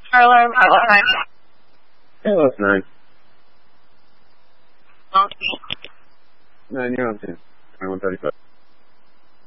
Alarm, alarm. Hello, it's 9. Okay. 9, you're on 10. 2135.